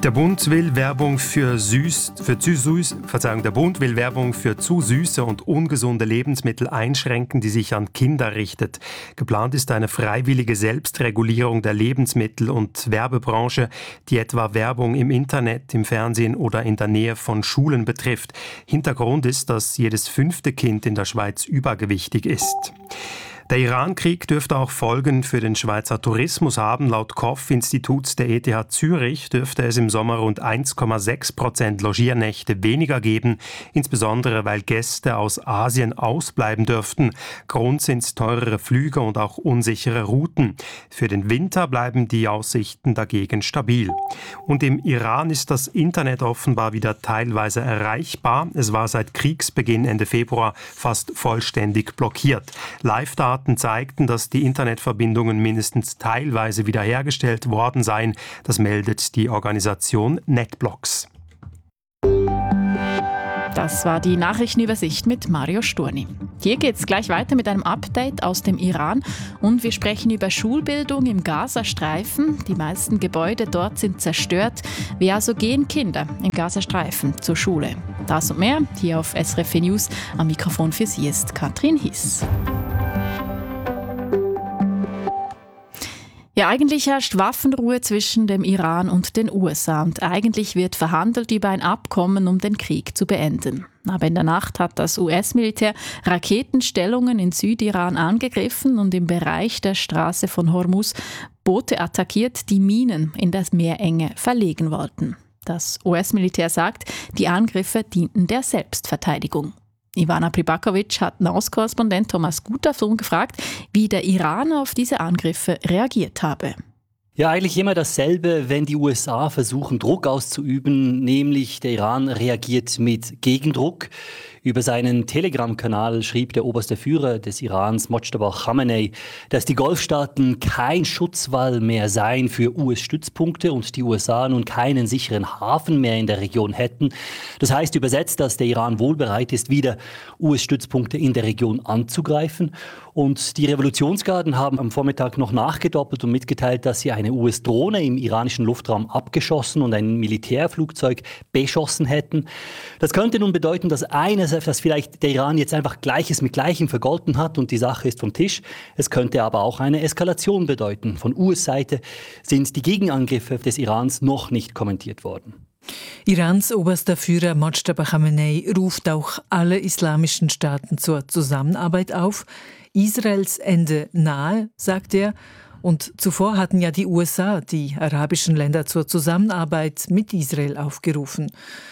Der Bund will Werbung für zu süße und ungesunde Lebensmittel einschränken, die sich an Kinder richtet. Geplant ist eine freiwillige Selbstregulierung der Lebensmittel- und Werbebranche, die etwa Werbung im Internet, im Fernsehen oder in der Nähe von Schulen betrifft. Hintergrund ist, dass jedes 5. Kind in der Schweiz übergewichtig ist. Der Iran-Krieg dürfte auch Folgen für den Schweizer Tourismus haben. Laut KOF-Instituts der ETH Zürich dürfte es im Sommer rund 1,6% Logiernächte weniger geben, insbesondere weil Gäste aus Asien ausbleiben dürften. Grund sind teurere Flüge und auch unsichere Routen. Für den Winter bleiben die Aussichten dagegen stabil. Und im Iran ist das Internet offenbar wieder teilweise erreichbar. Es war seit Kriegsbeginn Ende Februar fast vollständig blockiert. Live-Daten zeigten, dass die Internetverbindungen mindestens teilweise wiederhergestellt worden seien. Das meldet die Organisation NetBlocks. Das war die Nachrichtenübersicht mit Mario Sturni. Hier geht es gleich weiter mit einem Update aus dem Iran und wir sprechen über Schulbildung im Gazastreifen. Die meisten Gebäude dort sind zerstört. Wie also gehen Kinder im Gazastreifen zur Schule? Das und mehr hier auf SRF News. Am Mikrofon für Sie ist Katrin Hiss. Ja, eigentlich herrscht Waffenruhe zwischen dem Iran und den USA und eigentlich wird verhandelt über ein Abkommen, um den Krieg zu beenden. Aber in der Nacht hat das US-Militär Raketenstellungen in Südiran angegriffen und im Bereich der Straße von Hormuz Boote attackiert, die Minen in der Meerenge verlegen wollten. Das US-Militär sagt, die Angriffe dienten der Selbstverteidigung. Ivana Pribakovic hat NOS-Korrespondent Thomas Gutersohn gefragt, wie der Iran auf diese Angriffe reagiert habe. Ja, eigentlich immer dasselbe, wenn die USA versuchen, Druck auszuüben, nämlich der Iran reagiert mit Gegendruck. Über seinen Telegram-Kanal schrieb der oberste Führer des Irans, Mojtaba Khamenei, dass die Golfstaaten kein Schutzwall mehr seien für US-Stützpunkte und die USA nun keinen sicheren Hafen mehr in der Region hätten. Das heißt übersetzt, dass der Iran wohl bereit ist, wieder US-Stützpunkte in der Region anzugreifen. Und die Revolutionsgarden haben am Vormittag noch nachgedoppelt und mitgeteilt, dass sie eine US-Drohne im iranischen Luftraum abgeschossen und ein Militärflugzeug beschossen hätten. Das könnte nun bedeuten, dass vielleicht der Iran jetzt einfach Gleiches mit Gleichem vergolten hat und die Sache ist vom Tisch. Es könnte aber auch eine Eskalation bedeuten. Von US-Seite sind die Gegenangriffe des Irans noch nicht kommentiert worden. Irans oberster Führer Mojtaba Khamenei ruft auch alle islamischen Staaten zur Zusammenarbeit auf. Israels Ende nahe, sagt er. Und zuvor hatten ja die USA die arabischen Länder zur Zusammenarbeit mit Israel aufgerufen.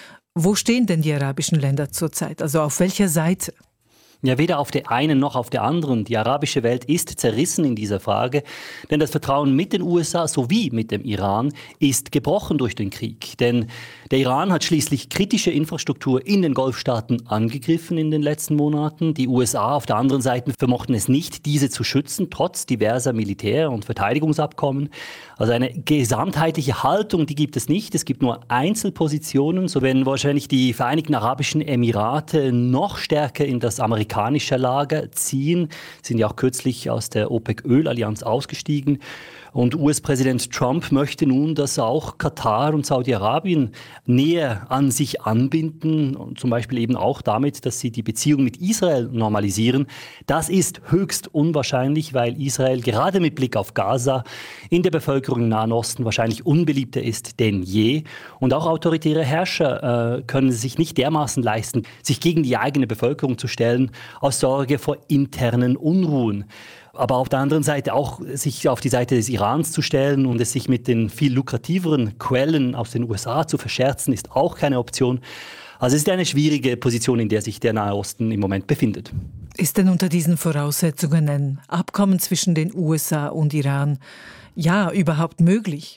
Wo stehen denn die arabischen Länder zurzeit? Also auf welcher Seite? Ja, weder auf der einen noch auf der anderen. Die arabische Welt ist zerrissen in dieser Frage, denn das Vertrauen mit den USA sowie mit dem Iran ist gebrochen durch den Krieg. Denn der Iran hat schließlich kritische Infrastruktur in den Golfstaaten angegriffen in den letzten Monaten. Die USA auf der anderen Seite vermochten es nicht, diese zu schützen, trotz diverser Militär- und Verteidigungsabkommen. Also eine gesamtheitliche Haltung, die gibt es nicht. Es gibt nur Einzelpositionen. So werden wahrscheinlich die Vereinigten Arabischen Emirate noch stärker in das amerikanische Lager ziehen. Sind ja auch kürzlich aus der OPEC-Ölallianz ausgestiegen. Und US-Präsident Trump möchte nun, dass auch Katar und Saudi-Arabien näher an sich anbinden. Und zum Beispiel eben auch damit, dass sie die Beziehung mit Israel normalisieren. Das ist höchst unwahrscheinlich, weil Israel gerade mit Blick auf Gaza in der Bevölkerung im Nahen Osten wahrscheinlich unbeliebter ist denn je. Und auch autoritäre Herrscher können sich nicht dermaßen leisten, sich gegen die eigene Bevölkerung zu stellen, aus Sorge vor internen Unruhen. Aber auf der anderen Seite auch sich auf die Seite des Irans zu stellen und es sich mit den viel lukrativeren Quellen aus den USA zu verscherzen, ist auch keine Option. Also es ist eine schwierige Position, in der sich der Nahe Osten im Moment befindet. Ist denn unter diesen Voraussetzungen ein Abkommen zwischen den USA und Iran überhaupt möglich?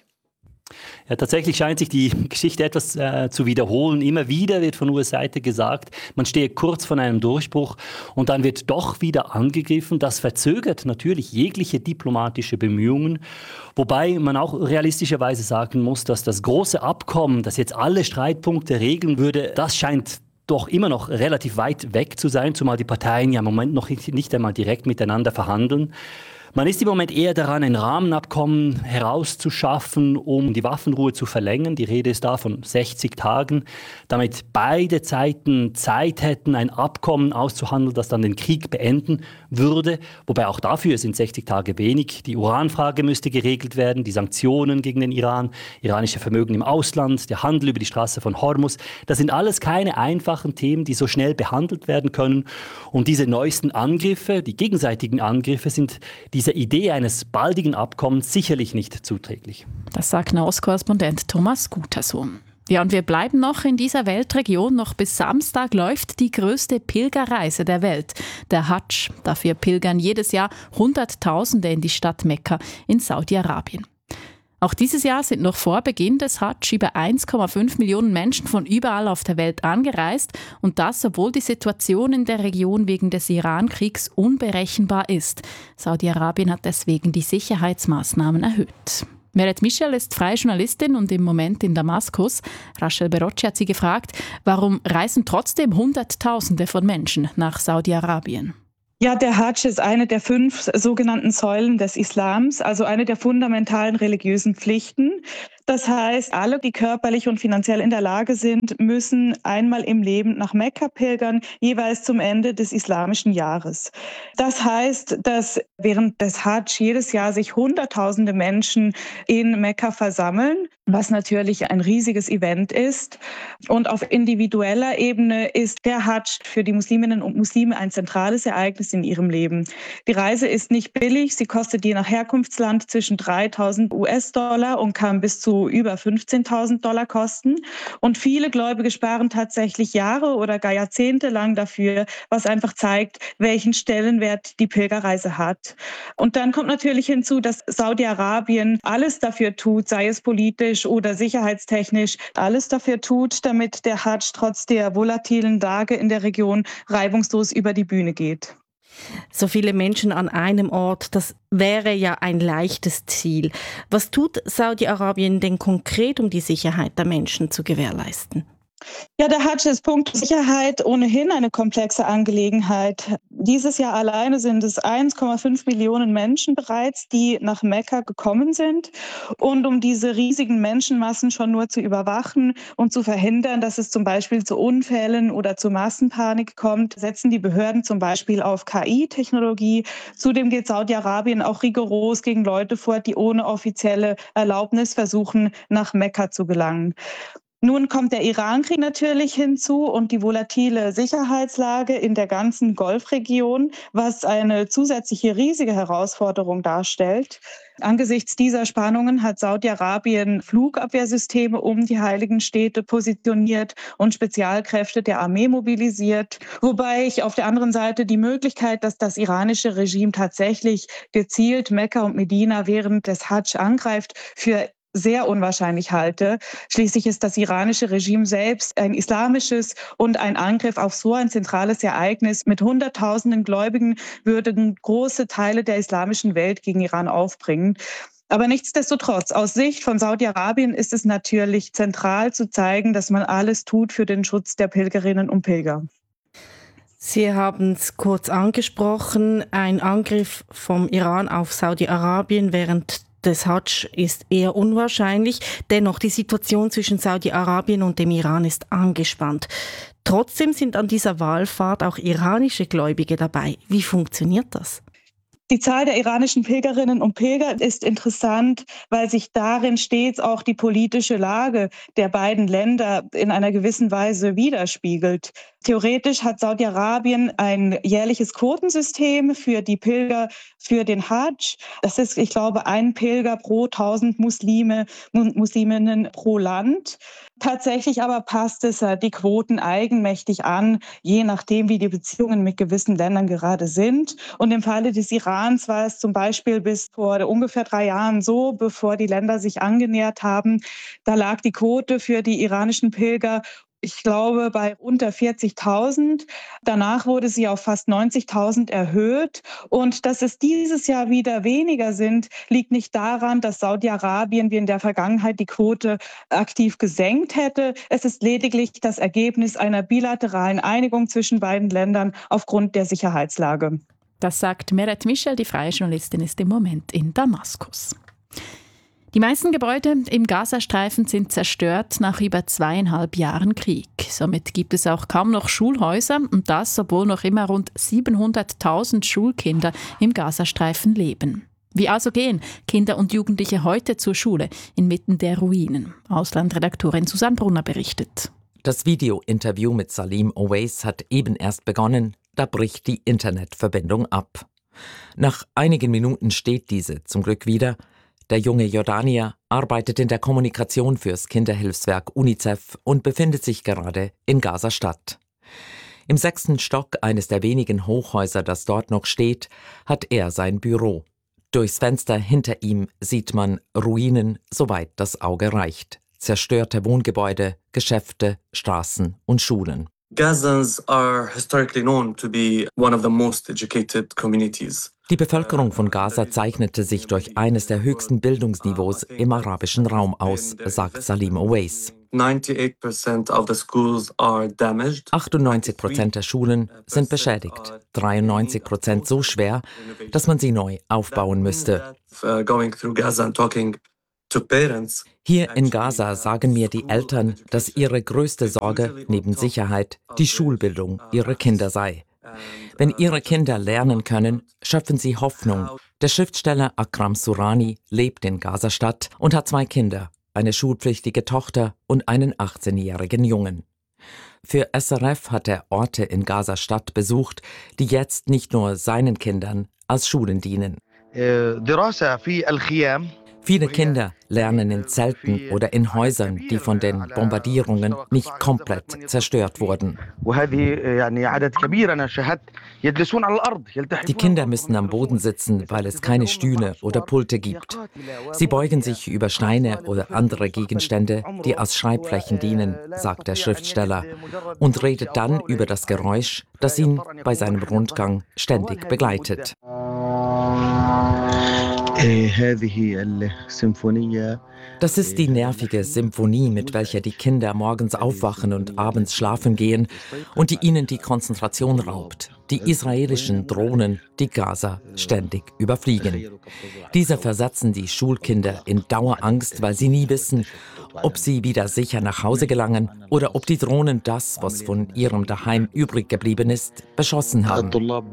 Ja, tatsächlich scheint sich die Geschichte etwas zu wiederholen. Immer wieder wird von US-Seite gesagt, man stehe kurz vor einem Durchbruch und dann wird doch wieder angegriffen. Das verzögert natürlich jegliche diplomatische Bemühungen, wobei man auch realistischerweise sagen muss, dass das große Abkommen, das jetzt alle Streitpunkte regeln würde, das scheint doch immer noch relativ weit weg zu sein, zumal die Parteien ja im Moment noch nicht einmal direkt miteinander verhandeln. Man ist im Moment eher daran, ein Rahmenabkommen herauszuschaffen, um die Waffenruhe zu verlängern. Die Rede ist da von 60 Tagen, damit beide Seiten Zeit hätten, ein Abkommen auszuhandeln, das dann den Krieg beenden würde. Wobei auch dafür sind 60 Tage wenig. Die Uranfrage müsste geregelt werden, die Sanktionen gegen den Iran, iranische Vermögen im Ausland, der Handel über die Straße von Hormuz. Das sind alles keine einfachen Themen, die so schnell behandelt werden können. Und diese neuesten Angriffe, die gegenseitigen Angriffe, sind dieser Idee eines baldigen Abkommens sicherlich nicht zuträglich. Das sagt Nahostkorrespondent Thomas Gutersohn. Ja, und wir bleiben noch in dieser Weltregion. Noch bis Samstag läuft die größte Pilgerreise der Welt, der Hadsch. Dafür pilgern jedes Jahr Hunderttausende in die Stadt Mekka in Saudi-Arabien. Auch dieses Jahr sind noch vor Beginn des Hadsch über 1,5 Millionen Menschen von überall auf der Welt angereist. Und das, obwohl die Situation in der Region wegen des Iran-Kriegs unberechenbar ist. Saudi-Arabien hat deswegen die Sicherheitsmaßnahmen erhöht. Meret Michel ist freie Journalistin und im Moment in Damaskus. Rachel Berocci hat sie gefragt, warum reisen trotzdem Hunderttausende von Menschen nach Saudi-Arabien? Ja, der Hadsch ist eine der 5 sogenannten Säulen des Islams, also eine der fundamentalen religiösen Pflichten. Das heißt, alle, die körperlich und finanziell in der Lage sind, müssen einmal im Leben nach Mekka pilgern, jeweils zum Ende des islamischen Jahres. Das heißt, dass während des Hadsch jedes Jahr sich Hunderttausende Menschen in Mekka versammeln, was natürlich ein riesiges Event ist. Und auf individueller Ebene ist der Hadsch für die Musliminnen und Muslime ein zentrales Ereignis in ihrem Leben. Die Reise ist nicht billig, sie kostet je nach Herkunftsland zwischen 3.000 US-Dollar und kann bis zu über 15.000 Dollar kosten. Und viele Gläubige sparen tatsächlich Jahre oder gar Jahrzehnte lang dafür, was einfach zeigt, welchen Stellenwert die Pilgerreise hat. Und dann kommt natürlich hinzu, dass Saudi-Arabien alles dafür tut, sei es politisch oder sicherheitstechnisch, alles dafür tut, damit der Hadsch trotz der volatilen Lage in der Region reibungslos über die Bühne geht. So viele Menschen an einem Ort, das wäre ja ein leichtes Ziel. Was tut Saudi-Arabien denn konkret, um die Sicherheit der Menschen zu gewährleisten? Ja, der Hadsch ist punkto Sicherheit ohnehin eine komplexe Angelegenheit. Dieses Jahr alleine sind es 1,5 Millionen Menschen bereits, die nach Mekka gekommen sind. Und um diese riesigen Menschenmassen schon nur zu überwachen und zu verhindern, dass es zum Beispiel zu Unfällen oder zu Massenpanik kommt, setzen die Behörden zum Beispiel auf KI-Technologie. Zudem geht Saudi-Arabien auch rigoros gegen Leute vor, die ohne offizielle Erlaubnis versuchen, nach Mekka zu gelangen. Nun kommt der Iran-Krieg natürlich hinzu und die volatile Sicherheitslage in der ganzen Golfregion, was eine zusätzliche riesige Herausforderung darstellt. Angesichts dieser Spannungen hat Saudi-Arabien Flugabwehrsysteme um die heiligen Städte positioniert und Spezialkräfte der Armee mobilisiert. Wobei ich auf der anderen Seite die Möglichkeit, dass das iranische Regime tatsächlich gezielt Mekka und Medina während des Hadsch angreift, für sehr unwahrscheinlich halte. Schließlich ist das iranische Regime selbst ein islamisches und ein Angriff auf so ein zentrales Ereignis mit Hunderttausenden Gläubigen würden große Teile der islamischen Welt gegen Iran aufbringen. Aber nichtsdestotrotz, aus Sicht von Saudi-Arabien ist es natürlich zentral zu zeigen, dass man alles tut für den Schutz der Pilgerinnen und Pilger. Sie haben es kurz angesprochen, ein Angriff vom Iran auf Saudi-Arabien während des Hadsch ist eher unwahrscheinlich. Dennoch, die Situation zwischen Saudi-Arabien und dem Iran ist angespannt. Trotzdem sind an dieser Wallfahrt auch iranische Gläubige dabei. Wie funktioniert das? Die Zahl der iranischen Pilgerinnen und Pilger ist interessant, weil sich darin stets auch die politische Lage der beiden Länder in einer gewissen Weise widerspiegelt. Theoretisch hat Saudi-Arabien ein jährliches Quotensystem für die Pilger für den Hadsch. Das ist, ich glaube, ein Pilger pro 1000 Muslime und Musliminnen pro Land. Tatsächlich aber passt es die Quoten eigenmächtig an, je nachdem, wie die Beziehungen mit gewissen Ländern gerade sind. Und im Falle des Irans war es zum Beispiel bis vor ungefähr 3 Jahren so, bevor die Länder sich angenähert haben, da lag die Quote für die iranischen Pilger, ich glaube, bei unter 40.000. Danach wurde sie auf fast 90.000 erhöht. Und dass es dieses Jahr wieder weniger sind, liegt nicht daran, dass Saudi-Arabien wie in der Vergangenheit die Quote aktiv gesenkt hätte. Es ist lediglich das Ergebnis einer bilateralen Einigung zwischen beiden Ländern aufgrund der Sicherheitslage. Das sagt Meret Michel, die freie Journalistin ist im Moment in Damaskus. Die meisten Gebäude im Gazastreifen sind zerstört nach über 2,5 Jahren Krieg. Somit gibt es auch kaum noch Schulhäuser und das, obwohl noch immer rund 700.000 Schulkinder im Gazastreifen leben. Wie also gehen Kinder und Jugendliche heute zur Schule inmitten der Ruinen? Auslandredaktorin Susanne Brunner berichtet. Das Video-Interview mit Salim Owais hat eben erst begonnen, da bricht die Internetverbindung ab. Nach einigen Minuten steht diese zum Glück wieder. Der junge Jordanier arbeitet in der Kommunikation fürs Kinderhilfswerk UNICEF und befindet sich gerade in Gaza-Stadt. Im 6. Stock eines der wenigen Hochhäuser, das dort noch steht, hat er sein Büro. Durchs Fenster hinter ihm sieht man Ruinen, soweit das Auge reicht. Zerstörte Wohngebäude, Geschäfte, Straßen und Schulen. Gazans are historically known to be one of the most educated communities. Die Bevölkerung von Gaza zeichnete sich durch eines der höchsten Bildungsniveaus im arabischen Raum aus, sagt Salim Owais. 98% der Schulen sind beschädigt, 93% so schwer, dass man sie neu aufbauen müsste. Hier in Gaza sagen mir die Eltern, dass ihre größte Sorge neben Sicherheit die Schulbildung ihrer Kinder sei. Wenn ihre Kinder lernen können, schöpfen sie Hoffnung. Der Schriftsteller Akram Surani lebt in Gaza-Stadt und hat 2 Kinder, eine schulpflichtige Tochter und einen 18-jährigen Jungen. Für SRF hat er Orte in Gaza-Stadt besucht, die jetzt nicht nur seinen Kindern als Schulen dienen. Viele Kinder lernen in Zelten oder in Häusern, die von den Bombardierungen nicht komplett zerstört wurden. Die Kinder müssen am Boden sitzen, weil es keine Stühle oder Pulte gibt. Sie beugen sich über Steine oder andere Gegenstände, die als Schreibflächen dienen, sagt der Schriftsteller, und redet dann über das Geräusch, das ihn bei seinem Rundgang ständig begleitet. Das ist die nervige Symphonie, mit welcher die Kinder morgens aufwachen und abends schlafen gehen und die ihnen die Konzentration raubt. Die israelischen Drohnen, die Gaza ständig überfliegen. Diese versetzen die Schulkinder in Dauerangst, weil sie nie wissen, ob sie wieder sicher nach Hause gelangen oder ob die Drohnen das, was von ihrem Daheim übrig geblieben ist, beschossen haben.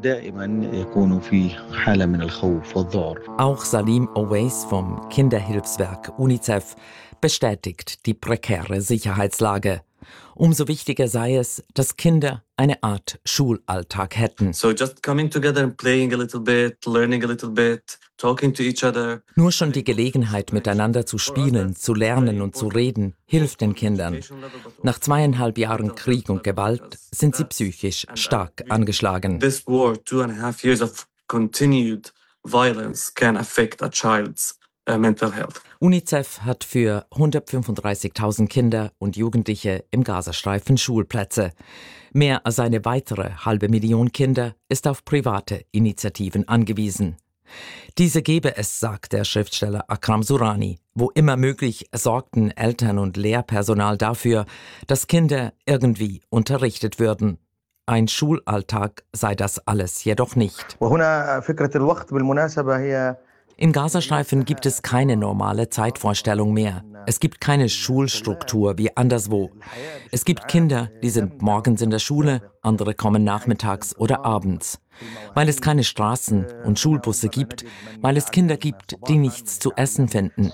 Auch Salim Owais vom Kinderhilfswerk UNICEF bestätigt die prekäre Sicherheitslage. Umso wichtiger sei es, dass Kinder eine Art Schulalltag hätten. So just coming together and playing a little bit, learning a little bit, talking to each other. Nur schon die Gelegenheit, miteinander zu spielen, zu lernen und zu reden, hilft den Kindern. Nach 2,5 Jahren Krieg und Gewalt sind sie psychisch stark angeschlagen. This war, 2.5 years of continued violence can affect a child's mental health. UNICEF hat für 135.000 Kinder und Jugendliche im Gazastreifen Schulplätze. Mehr als eine weitere 500.000 Kinder ist auf private Initiativen angewiesen. Diese gebe es, sagt der Schriftsteller Akram Surani. Wo immer möglich sorgten Eltern und Lehrpersonal dafür, dass Kinder irgendwie unterrichtet würden. Ein Schulalltag sei das alles jedoch nicht. Im Gazastreifen gibt es keine normale Zeitvorstellung mehr. Es gibt keine Schulstruktur wie anderswo. Es gibt Kinder, die sind morgens in der Schule, andere kommen nachmittags oder abends. Weil es keine Straßen und Schulbusse gibt, weil es Kinder gibt, die nichts zu essen finden.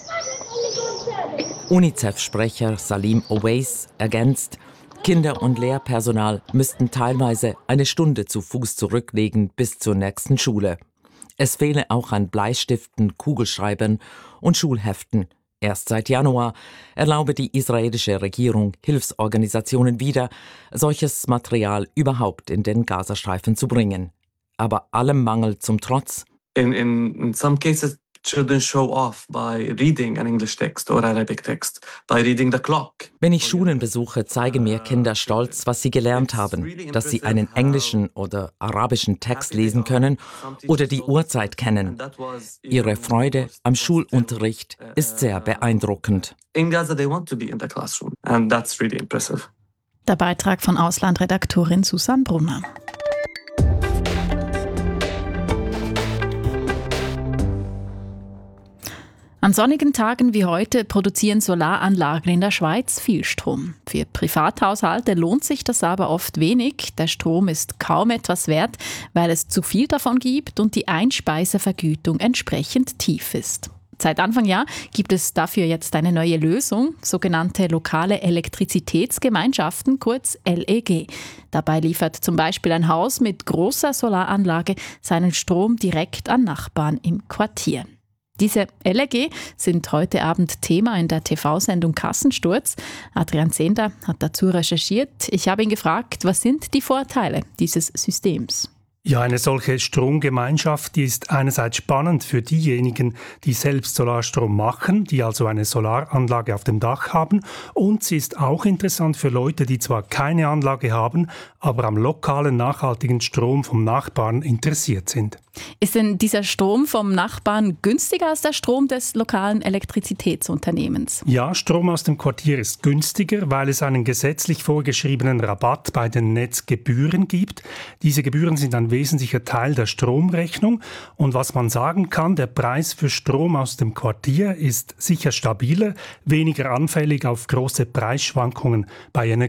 UNICEF-Sprecher Salim Owais ergänzt, Kinder und Lehrpersonal müssten teilweise eine Stunde zu Fuß zurücklegen bis zur nächsten Schule. Es fehle auch an Bleistiften, Kugelschreibern und Schulheften. Erst seit Januar erlaube die israelische Regierung Hilfsorganisationen wieder, solches Material überhaupt in den Gazastreifen zu bringen. Aber allem Mangel zum Trotz. In some cases, children show off by reading an English text or Arabic text, by reading the clock. Wenn ich Schulen besuche, zeigen mir Kinder stolz, was sie gelernt haben, dass sie einen englischen oder arabischen Text lesen können oder die Uhrzeit kennen. Ihre Freude am Schulunterricht ist sehr beeindruckend. In Gaza they want to be in the classroom and that's really impressive. Der Beitrag von Auslandredaktorin Susanne Brunner. An sonnigen Tagen wie heute produzieren Solaranlagen in der Schweiz viel Strom. Für Privathaushalte lohnt sich das aber oft wenig. Der Strom ist kaum etwas wert, weil es zu viel davon gibt und die Einspeisevergütung entsprechend tief ist. Seit Anfang Jahr gibt es dafür jetzt eine neue Lösung, sogenannte lokale Elektrizitätsgemeinschaften, kurz LEG. Dabei liefert zum Beispiel ein Haus mit großer Solaranlage seinen Strom direkt an Nachbarn im Quartier. Diese LEG sind heute Abend Thema in der TV-Sendung Kassensturz. Adrian Zehnder hat dazu recherchiert. Ich habe ihn gefragt, was sind die Vorteile dieses Systems? Ja, eine solche Stromgemeinschaft, die ist einerseits spannend für diejenigen, die selbst Solarstrom machen, die also eine Solaranlage auf dem Dach haben. Und sie ist auch interessant für Leute, die zwar keine Anlage haben, aber am lokalen, nachhaltigen Strom vom Nachbarn interessiert sind. Ist denn dieser Strom vom Nachbarn günstiger als der Strom des lokalen Elektrizitätsunternehmens? Ja, Strom aus dem Quartier ist günstiger, weil es einen gesetzlich vorgeschriebenen Rabatt bei den Netzgebühren gibt. Diese Gebühren sind ein wesentlicher Teil der Stromrechnung. Und was man sagen kann, der Preis für Strom aus dem Quartier ist sicher stabiler, weniger anfällig auf große Preisschwankungen bei